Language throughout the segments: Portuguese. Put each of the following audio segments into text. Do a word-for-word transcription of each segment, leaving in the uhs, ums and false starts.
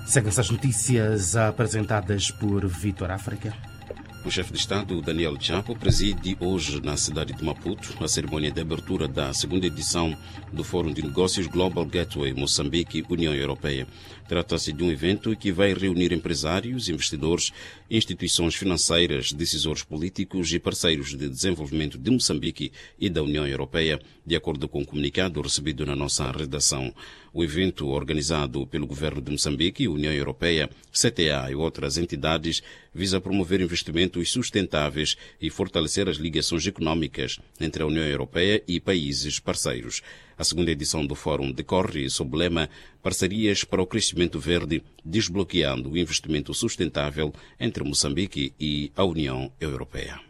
Seguem essas notícias apresentadas por Vítor África. O chefe de Estado, Daniel Chapo, preside hoje na cidade de Maputo a cerimônia de abertura da segunda edição do Fórum de Negócios Global Gateway Moçambique-União Europeia. Trata-se de um evento que vai reunir empresários, investidores, instituições financeiras, decisores políticos e parceiros de desenvolvimento de Moçambique e da União Europeia, de acordo com o comunicado recebido na nossa redação. O evento, organizado pelo Governo de Moçambique, União Europeia, C T A e outras entidades, visa promover investimentos sustentáveis e fortalecer as ligações económicas entre a União Europeia e países parceiros. A segunda edição do Fórum decorre sob o lema Parcerias para o Crescimento Verde, desbloqueando o investimento sustentável entre Moçambique e a União Europeia.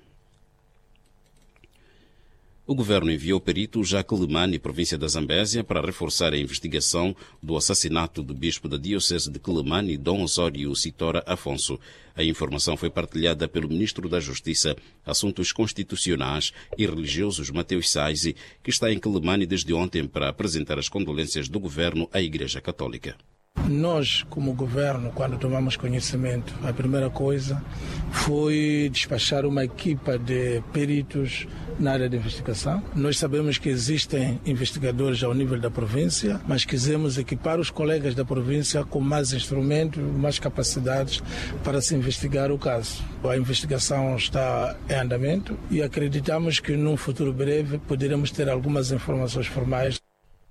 O governo enviou peritos a Quelimane, província da Zambésia, para reforçar a investigação do assassinato do bispo da diocese de Quelimane, Dom Osório Sitora Afonso. A informação foi partilhada pelo ministro da Justiça, Assuntos Constitucionais e Religiosos, Mateus Saizi, que está em Quelimane desde ontem para apresentar as condolências do governo à Igreja Católica. Nós, como governo, quando tomamos conhecimento, a primeira coisa foi despachar uma equipa de peritos na área de investigação. Nós sabemos que existem investigadores ao nível da província, mas quisemos equipar os colegas da província com mais instrumentos, mais capacidades para se investigar o caso. A investigação está em andamento e acreditamos que num futuro breve poderemos ter algumas informações formais.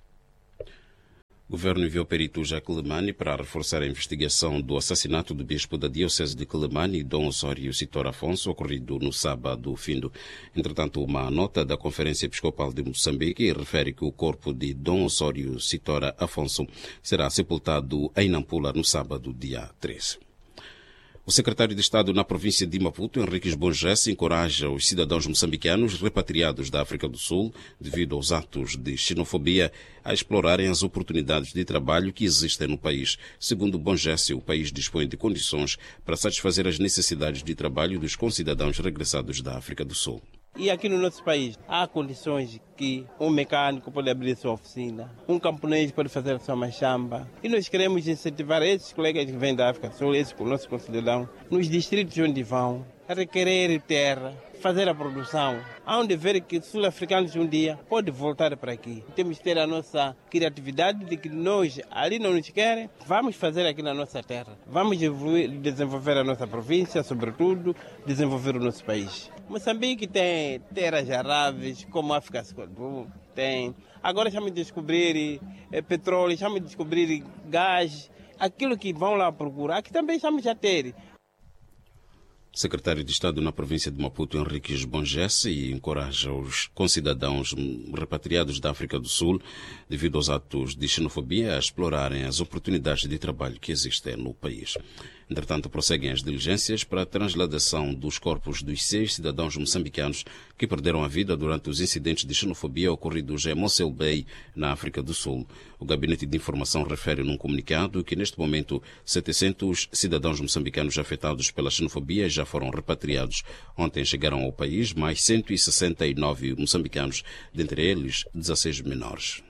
O governo enviou peritos a Quelimane para reforçar a investigação do assassinato do bispo da diocese de Quelimane, Dom Osório Sitora Afonso, ocorrido no sábado findo. Entretanto, uma nota da Conferência Episcopal de Moçambique refere que o corpo de Dom Osório Sitora Afonso será sepultado em Nampula no sábado, dia treze. O secretário de Estado na província de Maputo, Henriques Bonjesse, encoraja os cidadãos moçambicanos repatriados da África do Sul, devido aos atos de xenofobia, a explorarem as oportunidades de trabalho que existem no país. Segundo Bonjesse, o país dispõe de condições para satisfazer as necessidades de trabalho dos concidadãos regressados da África do Sul. E aqui no nosso país há condições que um mecânico pode abrir sua oficina, um camponês pode fazer a sua machamba. E nós queremos incentivar esses colegas que vêm da África do Sul, esses nossos concidadãos, nos distritos onde vão, a requerer terra, fazer a produção. Há onde ver que sul-africanos um dia podem voltar para aqui. Temos que ter a nossa criatividade de que nós, ali não nos querem, vamos fazer aqui na nossa terra. Vamos evoluir, desenvolver a nossa província, sobretudo, desenvolver o nosso país. Moçambique tem terras aráveis, como a África do Sul, tem. Agora estamos a descobrir é, petróleo, estamos a descobrir gás, aquilo que vão lá procurar, que também estamos a ter. Secretário de Estado na província de Maputo, Henriques Bonjesse, encoraja os concidadãos repatriados da África do Sul, devido aos atos de xenofobia, a explorarem as oportunidades de trabalho que existem no país. Entretanto, prosseguem as diligências para a transladação dos corpos dos seis cidadãos moçambicanos que perderam a vida durante os incidentes de xenofobia ocorridos em Mossel Bay, na África do Sul. O Gabinete de Informação refere num comunicado que, neste momento, setecentos cidadãos moçambicanos afetados pela xenofobia já foram repatriados. Ontem chegaram ao país mais cento e sessenta e nove moçambicanos, dentre eles dezasseis menores.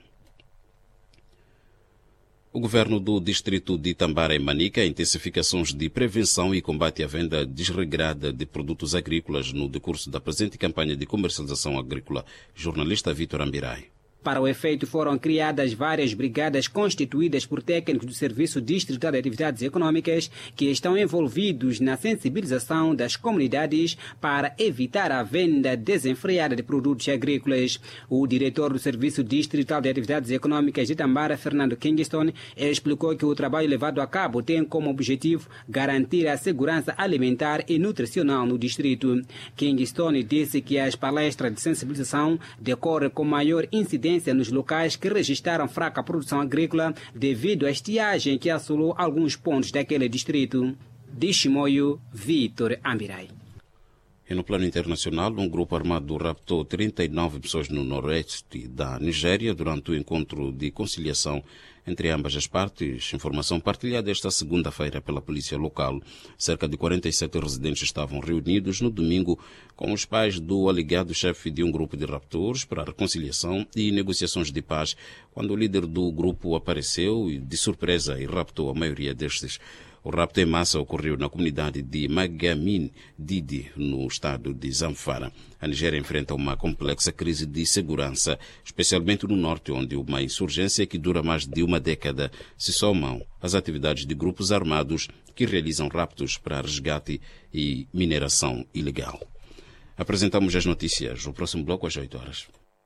O governo do distrito de Tambara, em Manica, intensifica ações de prevenção e combate à venda desregrada de produtos agrícolas no decurso da presente campanha de comercialização agrícola. Jornalista Vítor Ambirai. Para o efeito, foram criadas várias brigadas constituídas por técnicos do Serviço Distrital de Atividades Econômicas que estão envolvidos na sensibilização das comunidades para evitar a venda desenfreada de produtos agrícolas. O diretor do Serviço Distrital de Atividades Econômicas de Tambara, Fernando Kingston, explicou que o trabalho levado a cabo tem como objetivo garantir a segurança alimentar e nutricional no distrito. Kingston disse que as palestras de sensibilização decorrem com maior incidência nos locais que registraram fraca produção agrícola devido à estiagem que assolou alguns pontos daquele distrito. De Chimoio, Vítor Ambirai. E no plano internacional, um grupo armado raptou trinta e nove pessoas no noroeste da Nigéria durante o encontro de conciliação entre ambas as partes. Informação partilhada esta segunda-feira pela polícia local. Cerca de quarenta e sete residentes estavam reunidos no domingo com os pais do alegado chefe de um grupo de raptores para a reconciliação e negociações de paz, quando o líder do grupo apareceu de surpresa e raptou a maioria destes. O rapto em massa ocorreu na comunidade de Magamin Didi, no estado de Zamfara. A Nigéria enfrenta uma complexa crise de segurança, especialmente no norte, onde uma insurgência que dura mais de uma década se somam às atividades de grupos armados que realizam raptos para resgate e mineração ilegal. Apresentamos as notícias no próximo bloco às oito horas.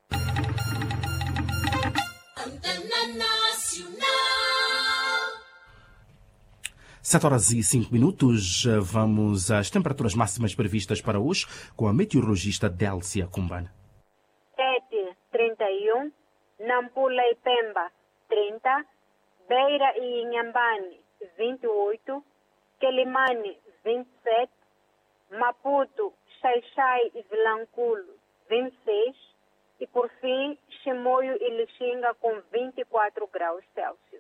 sete horas e cinco minutos. Vamos às temperaturas máximas previstas para hoje com a meteorologista Délcia Cumbana. Tete, trinta e um. Nampula e Pemba, trinta. Beira e Inhambane, vinte e oito. Quelimane, vinte e sete. Maputo, Xai-Xai e Vilanculo, vinte e seis. E por fim, Chimoio e Lixinga com vinte e quatro graus Celsius.